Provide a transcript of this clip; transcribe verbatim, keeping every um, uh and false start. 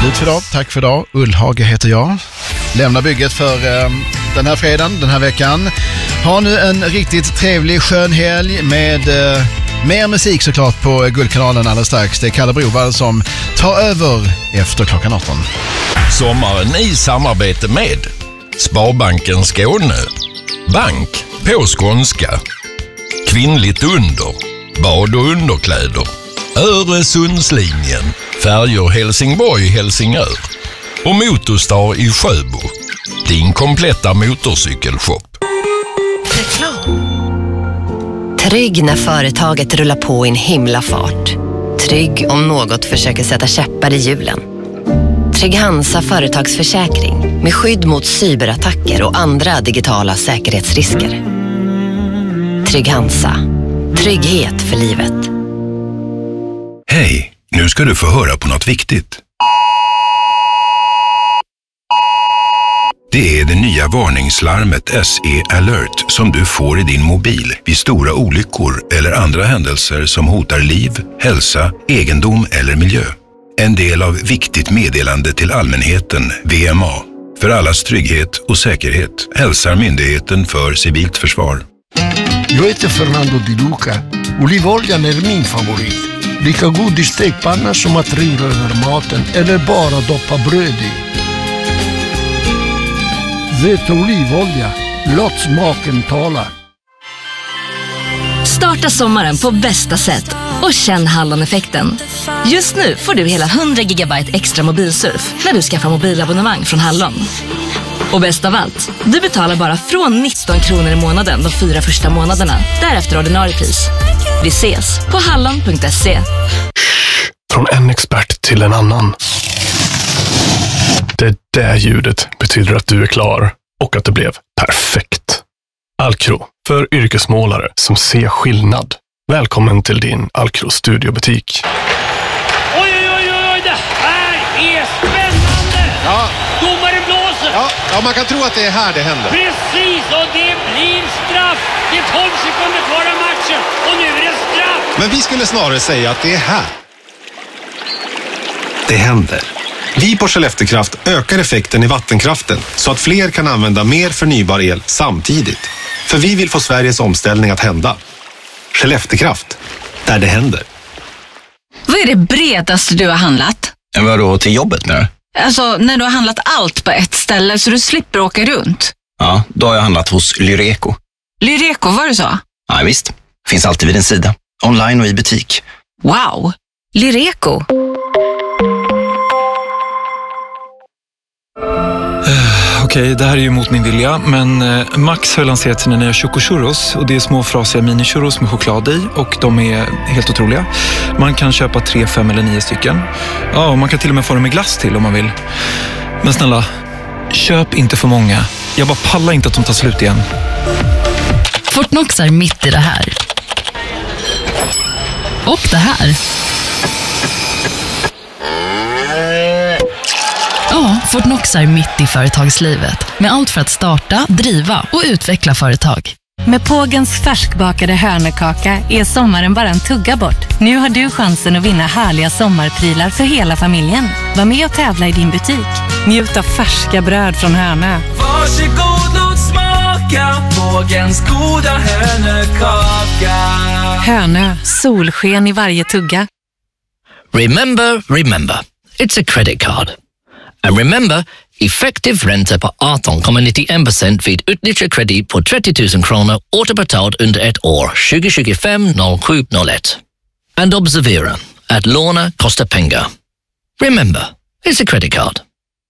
Slut för idag. Tack för idag. Ullhage heter jag. Lämna bygget för eh, den här fredagen, den här veckan. Ha nu en riktigt trevlig, skön helg med eh, mer musik såklart på Guldkanalen alldeles strax. Det är Kalle Browald som tar över efter klockan arton. Sommaren i samarbete med Sparbanken Skåne. Bank på skånska. Kvinnligt under. Bad och underkläder. Öresundslinjen. Färjor Helsingborg-Helsingör. Och Motorstar i Sjöbo. Din kompletta motorcykelshop. Reklam. Trygg när företaget rullar på i en himla fart. Trygg om något försöker sätta käppar i hjulen. Trygg Hansa företagsförsäkring med skydd mot cyberattacker och andra digitala säkerhetsrisker. Trygg Hansa. Trygghet för livet. Hej, nu ska du få höra på något viktigt. Det är det nya varningslarmet S E Alert som du får i din mobil vid stora olyckor eller andra händelser som hotar liv, hälsa, egendom eller miljö. En del av viktigt meddelande till allmänheten, V M A. För allas trygghet och säkerhet hälsar Myndigheten för civilt försvar. Jag heter Fernando Di Luca. Olivoljan är min favorit. Lika god i stekpanna som att ringa över maten eller bara doppa bröd i. Vet olivolja, låt smaken tala. Starta sommaren på bästa sätt och känn Hallon-effekten. Just nu får du hela hundra gigabyte extra mobilsurf när du skaffar mobilabonnemang från Hallon. Och bäst av allt, du betalar bara från nitton kronor i månaden de fyra första månaderna. Därefter ordinarie pris. Vi ses på hallon punkt se. Från en expert till en annan. Det där ljudet betyder att du är klar och att det blev perfekt. Alcro, för yrkesmålare som ser skillnad. Välkommen till din Alcro studiobutik. Oj, oj, oj, oj, det här är spännande! Ja. Domaren blåser! Ja, ja, man kan tro att det är här det händer. Precis, och det blir straff! Det är tolv sekunder kvar av matchen, och nu är det straff! Men vi skulle snarare säga att det är här det händer. Vi på Skelleftekraft ökar effekten i vattenkraften så att fler kan använda mer förnybar el samtidigt. För vi vill få Sveriges omställning att hända. Skelleftekraft, där det händer. Vad är det bredaste du har handlat? Vadå, till jobbet nu? Alltså, när du har handlat allt på ett ställe så du slipper åka runt. Ja, då har jag handlat hos Lyreco. Lyreco, var det så? Ja, visst. Finns alltid vid en sida. Online och i butik. Wow! Lyreco. Okej, det här är ju mot min vilja, men eh, Max har lanserat sina nya Choco Churros och det är små frasiga mini-churros med choklad i och de är helt otroliga. Man kan köpa tre, fem eller nio stycken. Ja, och man kan till och med få dem med glass till om man vill. Men snälla, köp inte för många. Jag bara pallar inte att de tar slut igen. Fortnox är mitt i det här. Och det här. Ja, Fortnox är mitt i företagslivet. Med allt för att starta, driva och utveckla företag. Med Pågens färskbakade hörnekaka är sommaren bara en tugga bort. Nu har du chansen att vinna härliga sommarprylar för hela familjen. Var med och tävla i din butik. Njut av färska bröd från Hörnö. Varsågod, låt smaka Pågens goda hörnekaka. Hörnö, solsken i varje tugga. Remember, remember. It's a credit card. And remember, effektiv ränta på arton komma nittiofem procent vid utnyttjad kredit på trettio tusen kronor återbetalt under ett år tjugo tjugofem noll sju noll ett. And observera, att låna kostar pengar. Remember, it's a credit card.